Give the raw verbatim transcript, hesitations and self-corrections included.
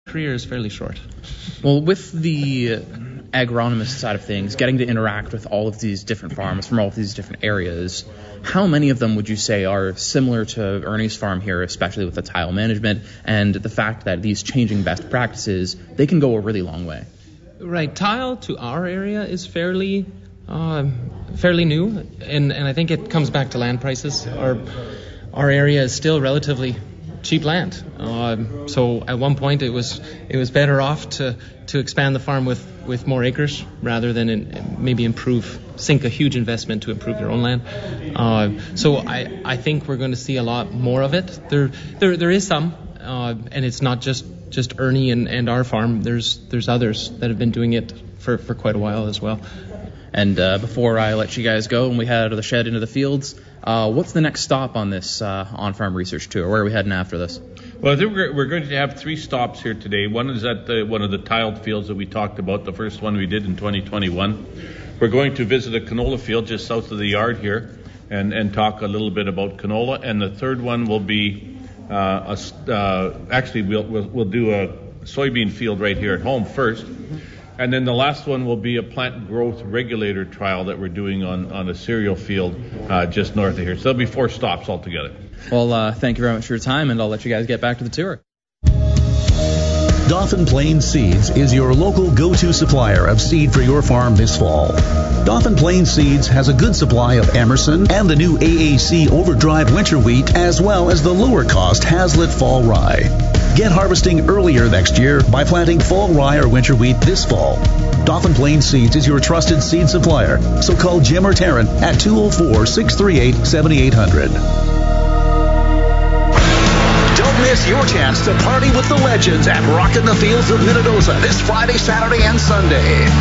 Career is fairly short. Well, with the agronomist side of things, getting to interact with all of these different farms from all of these different areas, how many of them would you say are similar to Ernie's farm here, especially with the tile management and the fact that these changing best practices, they can go a really long way? Right. Tile to our area is fairly uh, fairly new, and, and I think it comes back to land prices. Our, our area is still relatively cheap land. Uh, so at one point it was it was better off to, to expand the farm with, with more acres rather than in, maybe improve, sink a huge investment to improve your own land. Uh, so I, I think we're going to see a lot more of it. There there there is some, uh, and it's not just, just Ernie and, and our farm. There's there's others that have been doing it for, for quite a while as well. And uh, before I let you guys go and we head out of the shed into the fields, uh, what's the next stop on this uh, on-farm research tour? Where are we heading after this? Well, I think we're, we're going to have three stops here today. One is at the, one of the tiled fields that we talked about, the first one we did in twenty twenty-one. We're going to visit a canola field just south of the yard here and, and talk a little bit about canola. And the third one will be, uh, a, uh, actually, we'll, we'll, we'll do a soybean field right here at home first. And then the last one will be a plant growth regulator trial that we're doing on, on a cereal field uh, just north of here. So there'll be four stops altogether. Well, uh, thank you very much for your time, and I'll let you guys get back to the tour. Dauphin Plains Seeds is your local go-to supplier of seed for your farm this fall. Dauphin Plains Seeds has a good supply of Emerson and the new A A C Overdrive winter wheat, as well as the lower-cost Hazlitt fall rye. Get harvesting earlier next year by planting fall rye or winter wheat this fall. Dauphin Plains Seeds is your trusted seed supplier, so call Jim or Taryn at two oh four, six three eight, seven eight hundred. Don't miss your chance to party with the legends at Rockin' the Fields of Minnedosa this Friday, Saturday, and Sunday.